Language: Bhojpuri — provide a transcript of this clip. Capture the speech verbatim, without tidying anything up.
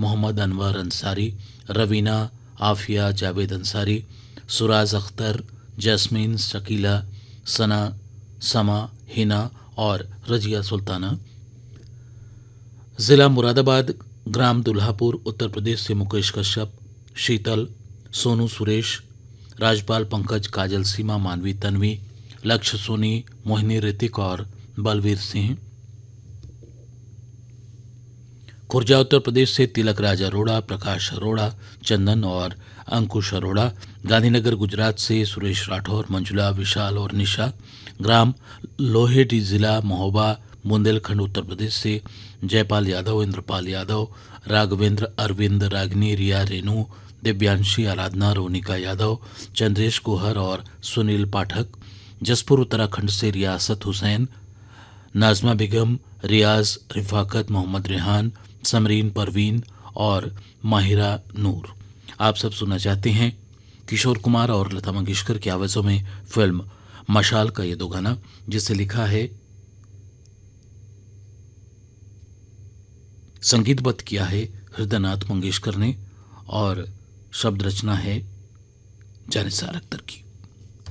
मोहम्मद अनवर अंसारी, रवीना, आफिया, जावेद अंसारी, सुराज अख्तर, जैस्मीन, शकीला, सना, समा, हिना और रजिया सुल्ताना। जिला मुरादाबाद, ग्राम दुल्हापुर, उत्तर प्रदेश से मुकेश कश्यप, शीतल, सोनू सुरेश, राजपाल पंकज, काजल सीमा, मानवी तन्वी, लक्ष्य सोनी, मोहिनी ऋतिक और बलवीर सिंह। खुर्जा उत्तर प्रदेश से तिलक राज अरोड़ा, प्रकाश अरोड़ा, चंदन और अंकुश अरोड़ा। गांधीनगर गुजरात से सुरेश राठौर, मंजुला, विशाल और निशा। ग्राम लोहेटी, जिला महोबा, बुंदेलखंड, उत्तर प्रदेश से जयपाल यादव, इंद्रपाल यादव, राघवेंद्र, अरविंद, रागिनी, रिया, रेणु, दिव्यांशी, आराधना, रोनिका यादव, चंद्रेश कुहर और सुनील पाठक। जसपुर उत्तराखंड से रियासत हुसैन, नाजमा बेगम, रियाज, रिफाकत, मोहम्मद रेहान, समरीन, परवीन और माहिरा नूर। आप सब सुनना चाहते हैं किशोर कुमार और लता मंगेशकर की आवाज़ों में फिल्म मशाल का ये दो गाना, जिसे लिखा है, संगीतबद्ध किया है हृदयनाथ मंगेशकर ने और शब्द रचना है जानिसार अख्तर की।